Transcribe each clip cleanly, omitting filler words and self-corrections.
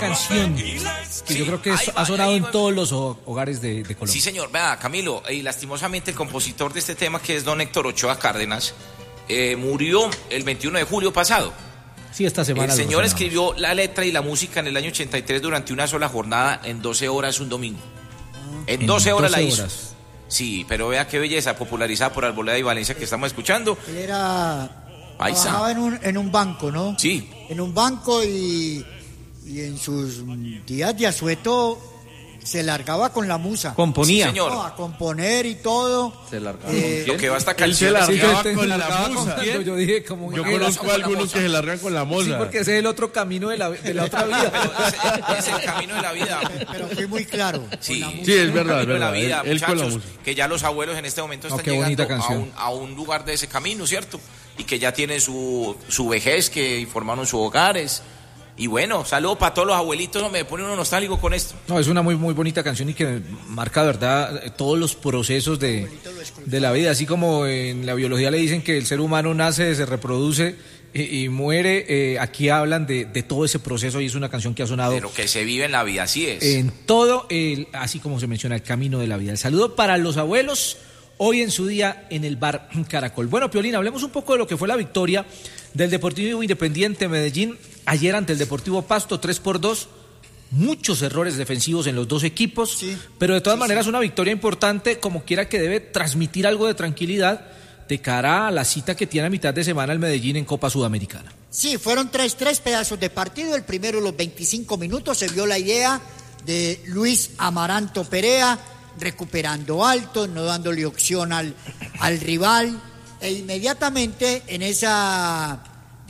Canción que yo creo que ha sonado en todos los hogares de Colombia. Sí, señor. Vea, Camilo, y lastimosamente el compositor de este tema, que es don Héctor Ochoa Cárdenas, murió el 21 de julio pasado. Sí, esta semana. El señor escribió la letra y la música en el año 83 durante una sola jornada en 12 horas un domingo. En 12 horas la hizo. Sí, pero vea qué belleza, popularizada por Arboleda y Valencia, que estamos escuchando. Él trabajaba en un banco, ¿no? Sí. En un banco y en sus días de asueto se largaba con la musa. Componía. Sí, señor. A componer y todo. Se largaba. Lo que va hasta Él se largaba con la musa. Yo dije como... Yo conozco a algunos que se largan con la moza. Sí, porque ese es el otro camino de la otra vida. Es el camino de la vida. Pero fui muy claro. Sí, es verdad, es verdad. La vida, él con la muchachos, música. que ya los abuelos en este momento están llegando a un lugar de ese camino, ¿cierto? Y que ya tienen su vejez, que formaron sus hogares. Y bueno, saludos para todos los abuelitos, me pone uno nostálgico con esto. No, es una muy muy bonita canción y que marca, verdad, todos los procesos de la vida. Así como en la biología le dicen que el ser humano nace, se reproduce y muere, aquí hablan de todo ese proceso y es una canción que ha sonado. De lo que se vive en la vida, así es. En todo, así como se menciona, el camino de la vida. El saludo para los abuelos, hoy en su día en el bar Caracol. Bueno, Piolín, hablemos un poco de lo que fue la victoria del Deportivo Independiente Medellín ayer ante el Deportivo Pasto, 3-2, muchos errores defensivos en los dos equipos, sí, pero de todas maneras una victoria importante, como quiera, que debe transmitir algo de tranquilidad de cara a la cita que tiene a mitad de semana el Medellín en Copa Sudamericana. Sí, fueron tres pedazos de partido. El primero, los 25 minutos, se vio la idea de Luis Amaranto Perea, recuperando alto, no dándole opción al rival, e inmediatamente en esa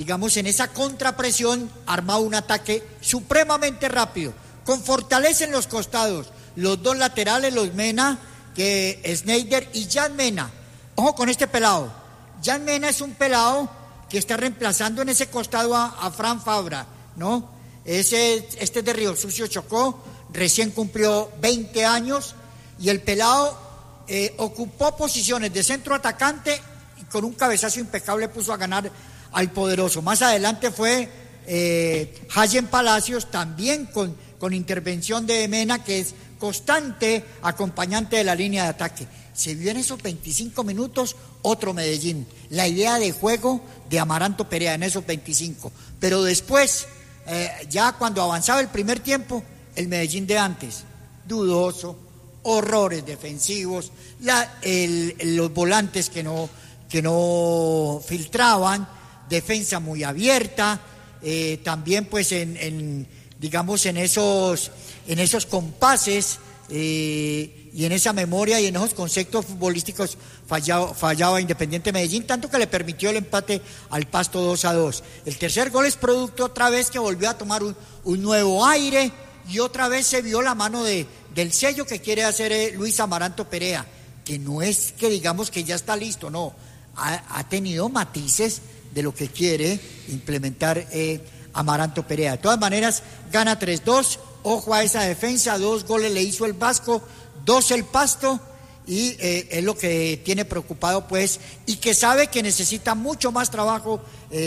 contrapresión armaba un ataque supremamente rápido, con fortaleza en los costados, los dos laterales, los Mena, que Schneider y Jan Mena. Ojo con este pelado. Jan Mena es un pelado que está reemplazando en ese costado a Fran Fabra, ¿no? Este es de Río Sucio, Chocó, recién cumplió 20 años, y el pelado ocupó posiciones de centro atacante y con un cabezazo impecable puso a ganar al poderoso. Más adelante fue Hayen Palacios, también con intervención de Mena, que es constante acompañante de la línea de ataque. Se vio en esos 25 minutos otro Medellín, la idea de juego de Amaranto Perea en esos 25, pero después, ya cuando avanzaba el primer tiempo, el Medellín de antes, dudoso, horrores defensivos, los volantes que no filtraban, defensa muy abierta, también pues en esos compases y en esa memoria y en esos conceptos futbolísticos fallaba Independiente Medellín, tanto que le permitió el empate al Pasto 2-2. El tercer gol es producto otra vez que volvió a tomar un nuevo aire, y otra vez se vio la mano del sello que quiere hacer Luis Amaranto Perea, que no es que digamos que ya está listo, no, ha tenido matices de lo que quiere implementar Amaranto Perea. De todas maneras, gana 3-2, ojo a esa defensa, 2 goles le hizo el Vasco, 2 el Pasto, y es lo que tiene preocupado, pues, y que sabe que necesita mucho más trabajo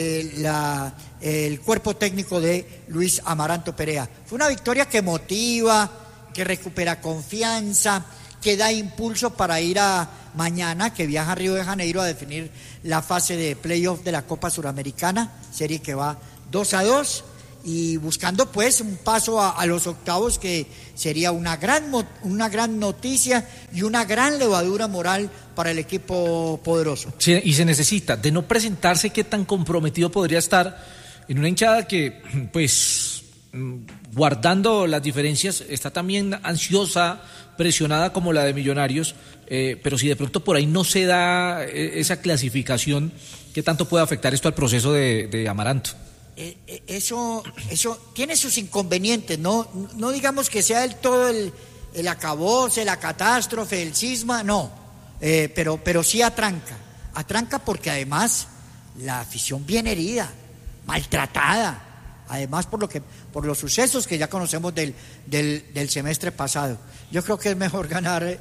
el cuerpo técnico de Luis Amaranto Perea. Fue una victoria que motiva, que recupera confianza, que da impulso para ir a mañana, que viaja a Río de Janeiro a definir la fase de playoff de la Copa Suramericana, serie que va 2-2, y buscando pues un paso a los octavos, que sería una gran noticia y una gran levadura moral para el equipo poderoso. Sí, y se necesita de no presentarse. ¿Qué tan comprometido podría estar en una hinchada que, pues, guardando las diferencias, está también ansiosa, presionada como la de Millonarios, pero si de pronto por ahí no se da esa clasificación, ¿qué tanto puede afectar esto al proceso de Amaranto? Eso tiene sus inconvenientes, no digamos que sea del todo el acabose, la catástrofe, el cisma, no, pero sí atranca porque además la afición bien herida, maltratada, además por los sucesos que ya conocemos del semestre pasado. Yo creo que es mejor ganar,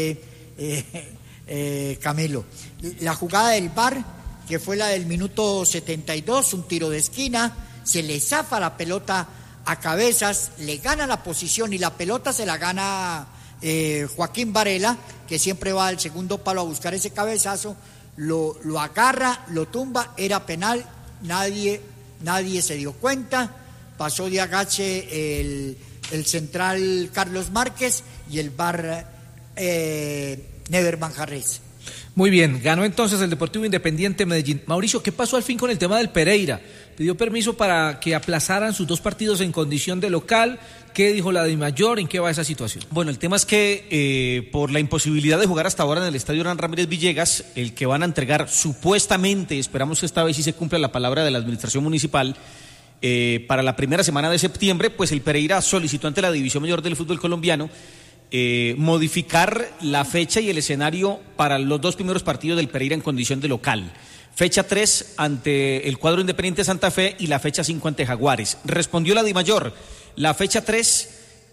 Camilo. La jugada del VAR, que fue la del minuto 72, un tiro de esquina, se le zafa la pelota a cabezas, le gana la posición y la pelota se la gana Joaquín Varela, que siempre va al segundo palo a buscar ese cabezazo, lo agarra, lo tumba, era penal, nadie se dio cuenta, pasó de agache el central Carlos Márquez y el VAR Never Manjarres. Muy bien, ganó entonces el Deportivo Independiente Medellín. Mauricio, ¿qué pasó al fin con el tema del Pereira? Pidió permiso para que aplazaran sus 2 partidos en condición de local. ¿Qué dijo la DIMAYOR? ¿En qué va esa situación? Bueno, el tema es que por la imposibilidad de jugar hasta ahora en el Estadio Hernán Ramírez Villegas, el que van a entregar supuestamente, esperamos que esta vez sí se cumpla la palabra de la administración municipal, para la primera semana de septiembre, pues el Pereira solicitó ante la División Mayor del Fútbol Colombiano modificar la fecha y el escenario para los 2 primeros partidos del Pereira en condición de local. Fecha 3 ante el cuadro Independiente Santa Fe y la fecha 5 ante Jaguares. Respondió la DIMAYOR, la fecha 3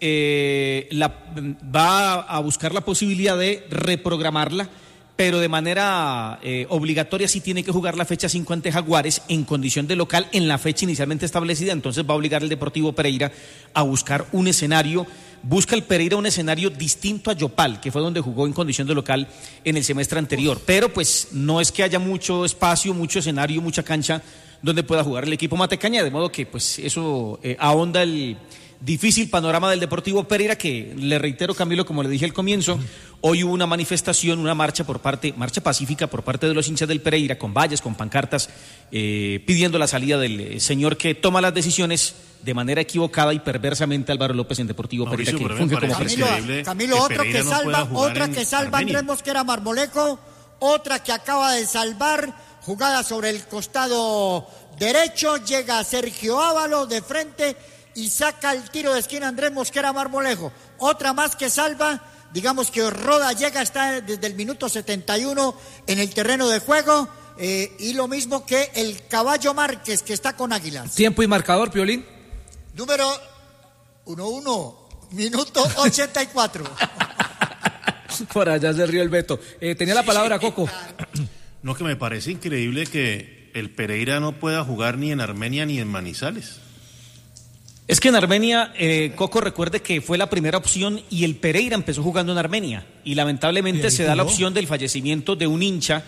va a buscar la posibilidad de reprogramarla, pero de manera obligatoria sí tiene que jugar la fecha 5 ante Jaguares en condición de local en la fecha inicialmente establecida. Entonces va a obligar al Deportivo Pereira a buscar un escenario. Busca el Pereira un escenario distinto a Yopal, que fue donde jugó en condición de local en el semestre anterior. Pero pues no es que haya mucho espacio, mucho escenario, mucha cancha donde pueda jugar el equipo matecaña, de modo que pues eso ahonda el difícil panorama del Deportivo Pereira, que le reitero, Camilo, como le dije al comienzo, hoy hubo una manifestación, una marcha pacífica por parte de los hinchas del Pereira, con vallas, con pancartas, pidiendo la salida del señor que toma las decisiones de manera equivocada y perversamente, Álvaro López, en Deportivo Pereira, que funge como presidente. Camilo, otra que salva Andrés Mosquera Marmolejo, otra que acaba de salvar, jugada sobre el costado derecho, llega Sergio Ávalo de frente y saca el tiro de esquina Andrés Mosquera Marmolejo. Otra más que salva, digamos que Roda llega, está desde el minuto 71 en el terreno de juego, y lo mismo que el Caballo Márquez, que está con Águilas. Tiempo y marcador, Piolín. Número 1-1, minuto 84. Por allá se rió el Beto. Tenía la palabra Coco. No, que me parece increíble que el Pereira no pueda jugar ni en Armenia ni en Manizales. Es que en Armenia, Coco, recuerde que fue la primera opción y el Pereira empezó jugando en Armenia. Y lamentablemente se da la opción del fallecimiento de un hincha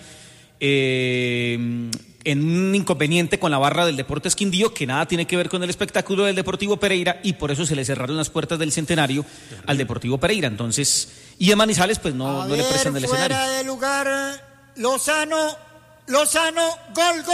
en un inconveniente con la barra del Deportes Quindío, que nada tiene que ver con el espectáculo del Deportivo Pereira, y por eso se le cerraron las puertas del centenario al Deportivo Pereira. Entonces, y en Manizales pues no le prestan el escenario. Fuera de lugar, Lozano, gol.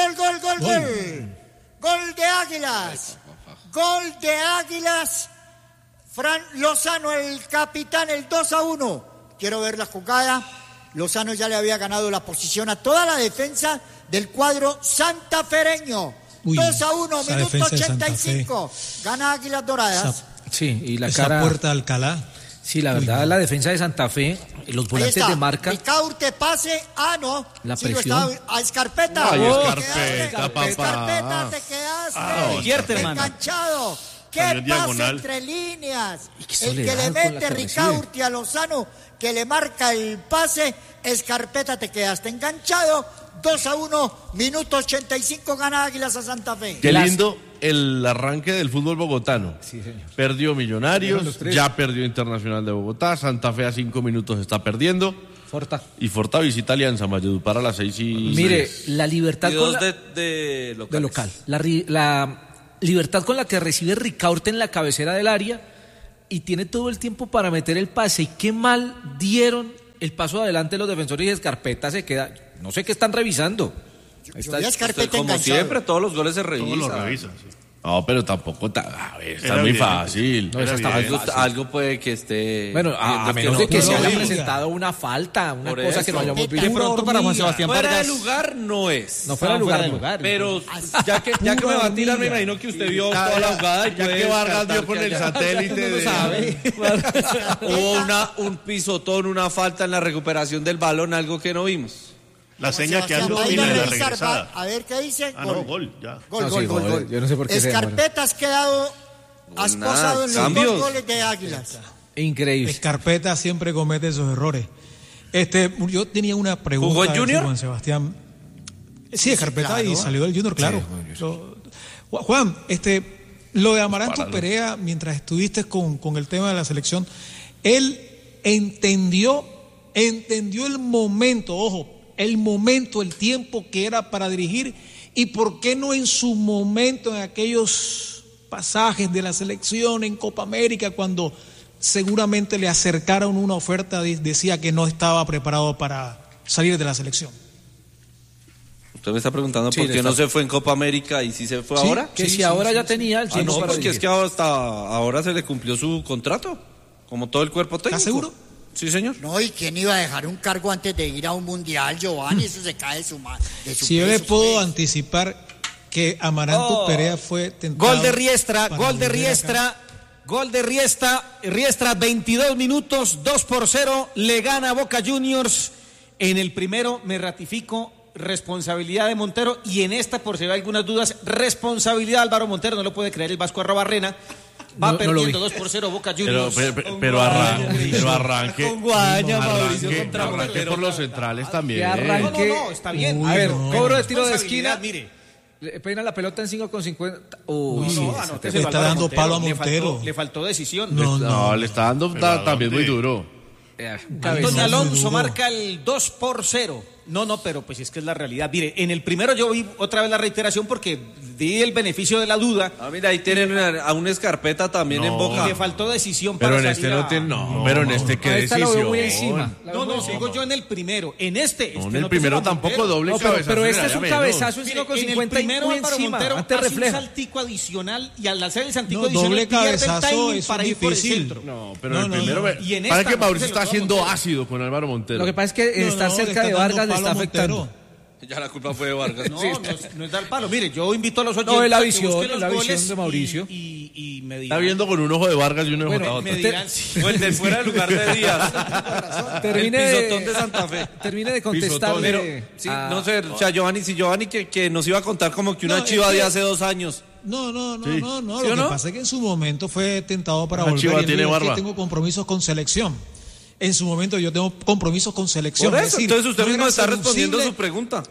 Gol de Águilas. Gol de Águilas. Fran Lozano, el capitán, el 2-1. Quiero ver la jugada. Lozano ya le había ganado la posición a toda la defensa del cuadro santafereño. 2-1, minuto 85. Gana Águilas Doradas. Sí, y la esa cara. Puerta de Alcalá. Sí, la verdad, la defensa de Santa Fe, los volantes de marca. Ricaurte pase, no. La presión. A Escarpeta. Ay, Escarpeta, papá. Escarpeta, te quedaste enganchado. ¿Qué pasa entre líneas? El que le mete Ricaurte a Lozano, que le marca el pase, Escarpeta, te quedaste enganchado. 2-1, minuto 85, gana Águilas a Santa Fe. Qué lindo el arranque del fútbol bogotano. Sí, señor. Perdió Millonarios, ya perdió Internacional de Bogotá, Santa Fe a 5 minutos está perdiendo. Y Forta visita Alianza Valledupar a las 6:06. Mire, la libertad con de local. La libertad con la que recibe Ricaurte en la cabecera del área y tiene todo el tiempo para meter el pase. Y qué mal dieron el paso adelante los defensores y Escarpeta se queda. No sé qué están revisando. Como siempre, todos los goles se revisan. Todos los revisan, sí. No, pero tampoco está muy fácil. No, algo puede que esté. Bueno, a menos de que se haya presentado una falta, una cosa que no hayamos visto. De pronto para Juan Sebastián Vargas. Fuera de lugar no es. No fuera de lugar. Pero ya que me va a tirar, me imagino que usted vio toda la jugada. Ya que Vargas vio con el satélite. Hubo un pisotón, una falta en la recuperación del balón, algo que no vimos. La seña que ando en la regresada. A ver qué dice. Gol, ya. Gol. Yo no sé por qué. Escarpeta has quedado esposado en los 2 goles de Águilas. Increíble. Escarpeta siempre comete esos errores. Yo tenía una pregunta. ¿Jugó en Junior? Juan Sebastián. Sí, Escarpeta, claro. Y salió del Junior, claro. Sí, Juan, lo de Amaranto Perea, mientras estuviste con el tema de la selección, él entendió el momento, el tiempo que era para dirigir, y por qué no en su momento, en aquellos pasajes de la selección en Copa América, cuando seguramente le acercaron una oferta, decía que no estaba preparado para salir de la selección. Usted me está preguntando por qué no se fue en Copa América y si se fue ahora. Que si ahora ya tenía el tiempo. No, porque es que hasta ahora se le cumplió su contrato, como todo el cuerpo técnico. ¿Estás seguro? Sí, señor. No, ¿y quién iba a dejar un cargo antes de ir a un mundial, Giovanni? Eso se cae de su mano. Si yo le puedo anticipar que Amaranto Perea fue tentado. Gol de Riestra, 22 minutos, 2-0, le gana Boca Juniors. En el primero me ratifico, responsabilidad de Montero, y en esta, por si hay algunas dudas, responsabilidad de Álvaro Montero, no lo puede creer el Vasco Arrobarrena. Va perdiendo 2-0 Boca Juniors. Pero arranque. Con Guaña, Mauricio, arranque por los centrales también. No, está bien. A ver, cobro de tiro de esquina. Mire. Peina la pelota en 5.50. Le está dando palo a Montero. Le faltó decisión. No, le está dando también muy duro. Antonio Alonso marca el 2-0. No, pero pues es que es la realidad. Mire, en el primero yo vi otra vez la reiteración porque di el beneficio de la duda. Mira, ahí tienen a una Escarpeta también en Boca. Le faltó decisión pero para en salir este no tiene, pero en este qué decisión. Lo veo muy encima. Digo yo en el primero. En este. En el primero tampoco doble cabezazo. Pero este es un cabezazo en 5.50. En el primero muy Álvaro encima. Montero Antes hace refleja un saltico adicional y al hacer el saltico adicional doble pierde el cabezazo timing es para ir por el centro. No, pero el primero Y en para esta que Mauricio se lo está siendo ácido con Álvaro Montero. Lo que pasa es que estar cerca de Vargas le está afectando. Ya la culpa fue de Vargas. No es dar palo. Mire, yo invito a los oyentes. No, es la a que visión, busquen los goles de Mauricio. Y me dirán. Está viendo con un ojo de Vargas y un ojo de Tabata. Me dirán O el de fuera del lugar de Díaz. Termine el pisotón de Santa Fe. Termine de contestarle. No sé, o sea, Giovanni que nos iba a contar como que una chiva de hace 2 años. No. Lo que pasa es que en su momento fue tentado para volver. Chiva tiene barba. Tengo compromisos con selección. En su momento yo tengo compromisos con selección. Por eso, es decir, entonces usted mismo está seducible, respondiendo su pregunta.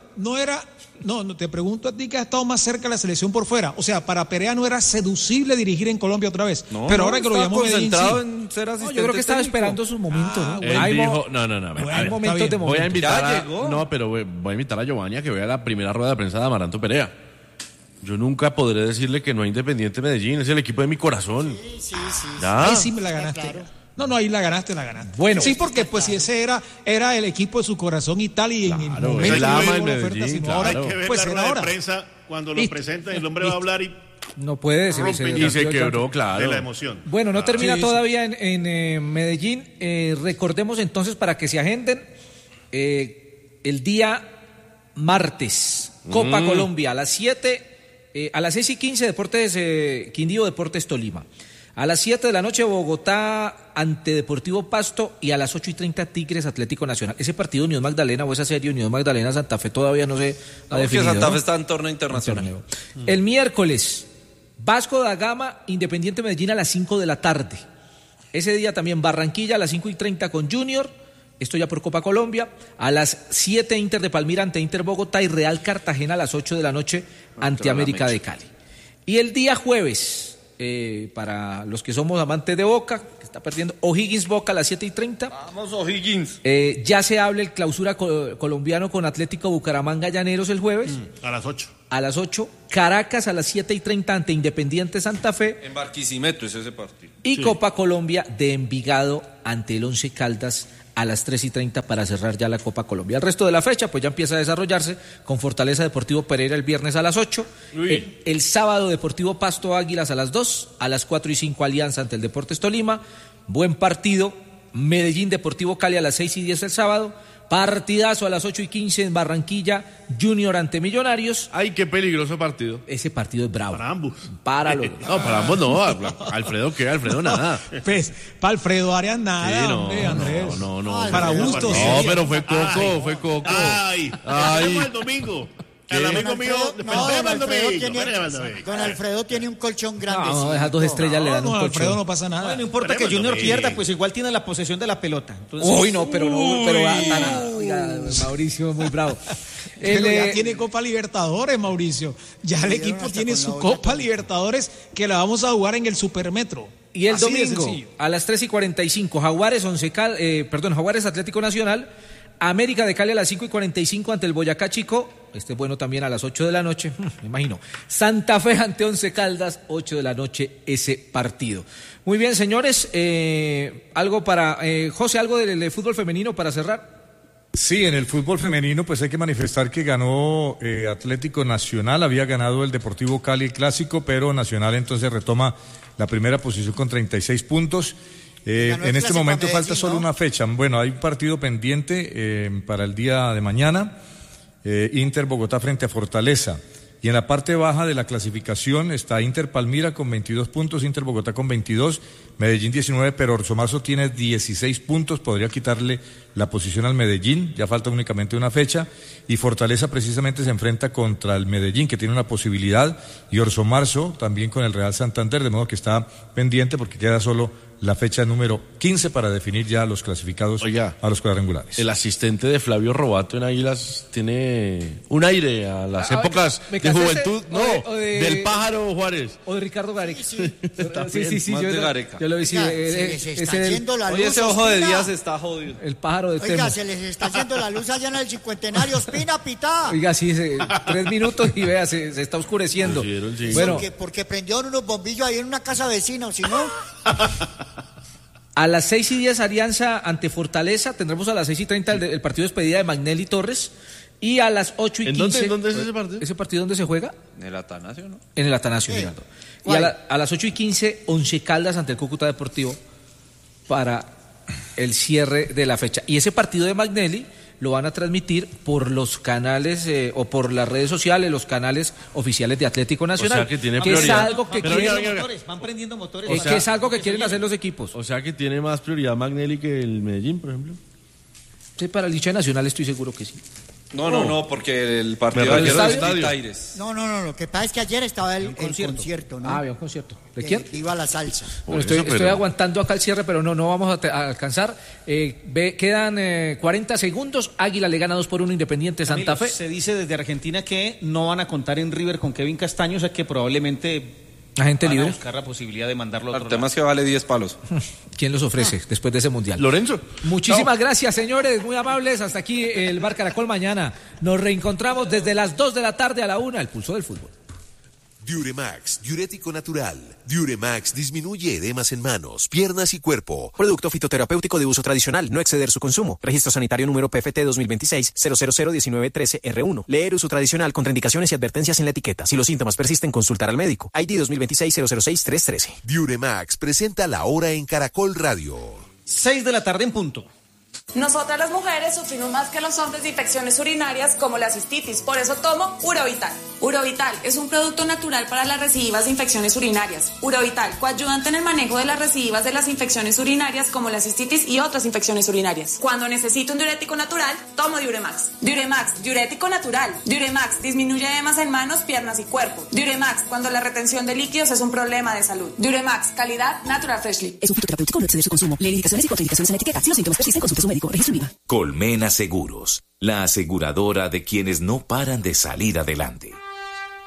No, te pregunto a ti que has estado más cerca de la selección por fuera. O sea, para Perea no era seducible dirigir en Colombia otra vez. Pero ahora que lo llamó Medellín, en ser asistente yo creo que estaba esperando su momento. Él dijo, no. Hay momentos de momento. Voy a invitar voy a invitar a Giovanni a que vea la primera rueda de prensa de Amaranto Perea. Yo nunca podré decirle que no hay Independiente Medellín, es el equipo de mi corazón. Sí. Ahí sí me la ganaste. Claro. No, ahí la ganaste. Bueno. Sí, porque pues si ese era el equipo de su corazón y tal, y en el momento él ama el la oferta, Medellín, sino claro. ahora, Hay que ver pues la era rueda ahora. de prensa cuando lo presentan, el hombre va a hablar y No puede decir. Y se quebró, claro. de la emoción. Bueno, no termina todavía en Medellín. Recordemos entonces para que se agenden el día martes, Copa Colombia, a las 7, a las 6:15 Deportes Quindío, Deportes Tolima. A las 7 de la noche Bogotá ante Deportivo Pasto y a las 8:30 Tigres Atlético Nacional. Ese partido Unión Magdalena o esa serie Unión Magdalena Santa Fe todavía no se ha definido. Santa Fe está en torneo internacional. El miércoles Vasco da Gama, Independiente Medellín a las 5 de la tarde. Ese día también Barranquilla a las 5:30 con Junior, esto ya por Copa Colombia. A las 7 Inter de Palmira ante Inter Bogotá y Real Cartagena a las 8 de la noche ante América de Cali. Y el día jueves, para los que somos amantes de Boca, que está perdiendo, O'Higgins Boca a las 7:30. Vamos O'Higgins. Ya se habla el clausura colombiano con Atlético Bucaramanga Llaneros el jueves. A las 8. A las 8, Caracas a las 7:30 ante Independiente Santa Fe. En Barquisimeto es ese partido. Y Copa Colombia de Envigado ante el Once Caldas a las 3:30 para cerrar ya la Copa Colombia. El resto de la fecha pues ya empieza a desarrollarse con Fortaleza Deportivo Pereira el viernes a las 8. El sábado Deportivo Pasto Águilas a las 2. A las 4:05 Alianza ante el Deportes Tolima. Buen partido. Medellín Deportivo Cali a las 6:10 el sábado. Partidazo a las 8:15 en Barranquilla, Junior ante Millonarios. Ay, qué peligroso partido. Ese partido es bravo. Para ambos. Para los... No, para ambos no. Alfredo, ¿qué? Alfredo, nada. Pues, para Alfredo Arias nada, Sí, no, hombre, Andrés. no. Para gustos. No, pero fue Coco. Ay. El domingo. El amigo mío, don Alfredo tiene un colchón grande. No, esas 2 estrellas le dan un colchón. Alfredo no pasa nada. No importa que Junior pierda, pues igual tiene la posesión de la pelota. Entonces, Uy, no, pero Mauricio, muy bravo. Pero ya tiene Copa Libertadores, Mauricio. Ya el equipo tiene su Copa Libertadores que la vamos a jugar en el Supermetro. Y el domingo, a las 3:45, Jaguares Atlético Nacional, América de Cali a las 5:45 ante el Boyacá Chico. Bueno también a las 8 de la noche, me imagino. Santa Fe ante Once Caldas, 8 de la noche ese partido. Muy bien, señores, algo para José, algo del fútbol femenino para cerrar. Sí, en el fútbol femenino pues hay que manifestar que ganó Atlético Nacional, había ganado el Deportivo Cali el clásico, pero Nacional entonces retoma la primera posición con 36 puntos. En este momento Medellín, falta solo una fecha. Bueno, hay un partido pendiente para el día de mañana, Inter Bogotá frente a Fortaleza. Y en la parte baja de la clasificación está Inter Palmira con 22 puntos, Inter Bogotá con 22, Medellín 19, pero Orso Marzo tiene 16 puntos, podría quitarle la posición al Medellín, ya falta únicamente una fecha, y Fortaleza precisamente se enfrenta contra el Medellín, que tiene una posibilidad, y Orso Marzo también con el Real Santander, de modo que está pendiente porque queda solo la fecha número 15 para definir ya los clasificados a los cuadrangulares. El asistente de Flavio Robato en Águilas tiene un aire a las épocas de juventud, del Pájaro Juárez. O de Ricardo Gareca. Sí, yo lo vi. Se está yendo la luz. Oye, ese ojo de Díaz está jodido. El pájaro de Oiga, se les está yendo la luz allá en el cincuentenario. Ospina, pitá. Oiga, sí, 3 minutos y vea, se está oscureciendo. Bueno, porque prendieron unos bombillos ahí en una casa vecina, o si no... A las 6:10 Alianza ante Fortaleza, tendremos a las 6:30 el partido de despedida de Magnelli Torres, y a las 8:15... ¿En dónde es ese partido? ¿Ese partido dónde se juega? En el Atanasio, ¿no? En el Atanasio, Mirando. Y a las 8:15 Once Caldas ante el Cúcuta Deportivo para el cierre de la fecha. Y ese partido de Magnelli lo van a transmitir por los canales o por las redes sociales, los canales oficiales de Atlético Nacional. O sea que tiene prioridad. Es algo que van prendiendo motores. Que es algo que quieren hacer los equipos. O sea que tiene más prioridad Magnelli que el Medellín, por ejemplo. Sí, para el hincha Nacional estoy seguro que sí. No, porque el partido del estadio. No, lo que pasa es que ayer estaba el concierto, ¿no? Había un concierto. ¿De quién? Iba a la salsa. Bueno, estoy aguantando acá el cierre, pero no vamos a alcanzar. Quedan 40 segundos. Águila le gana 2-1 Independiente Santa Fe. Se dice desde Argentina que no van a contar en River con Kevin Castaño, o sea que probablemente... Agente libre. Buscar la posibilidad de mandarlo a otro lado. El tema es que vale 10 palos. ¿Quién los ofrece después de ese mundial? Lorenzo. Muchísimas gracias, señores, muy amables. Hasta aquí el Bar Caracol. Mañana nos reencontramos desde las 2 de la tarde a la 1, el pulso del fútbol. Diuremax, diurético natural. Diuremax disminuye edemas en manos, piernas y cuerpo. Producto fitoterapéutico de uso tradicional, no exceder su consumo. Registro sanitario número PFT 2026-0001913R1. Leer uso tradicional, contraindicaciones y advertencias en la etiqueta. Si los síntomas persisten, consultar al médico. ID 2026-006-313. Diuremax presenta La Hora en Caracol Radio. 6 de la tarde en punto. Nosotras las mujeres sufrimos más que los hombres de infecciones urinarias como la cistitis, por eso tomo Urovital. Urovital es un producto natural para las recidivas de infecciones urinarias. Urovital, coayudante en el manejo de las recidivas de las infecciones urinarias como la cistitis y otras infecciones urinarias. Cuando necesito un diurético natural, tomo Diuremax. Diuremax, diurético natural. Diuremax disminuye edemas en manos, piernas y cuerpo. Diuremax, cuando la retención de líquidos es un problema de salud. Diuremax, calidad Natural Freshly. Es un fitoterapéutico, no exceder su consumo. Lee indicaciones y contraindicaciones en la etiqueta. Si los síntomas persisten, consulte a su médico. Registro IVA. Colmena Seguros, la aseguradora de quienes no paran de salir adelante.